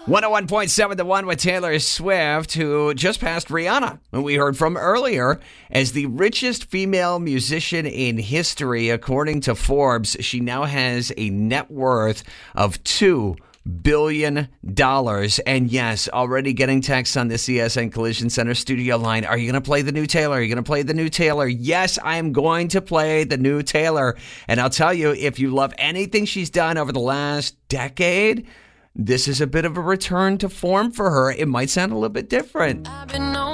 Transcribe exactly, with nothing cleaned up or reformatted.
one oh one point seven The One with Taylor Swift, who just passed Rihanna, who we heard from earlier, as the richest female musician in history. According to Forbes, she now has a net worth of two billion dollars. And yes, already getting texts on the C S N Collision Center studio line. Are you going to play the new Taylor? Are you going to play the new Taylor? Yes, I am going to play the new Taylor. And I'll tell you, if you love anything she's done over the last decade, this is a bit of a return to form for her. It might sound a little bit different.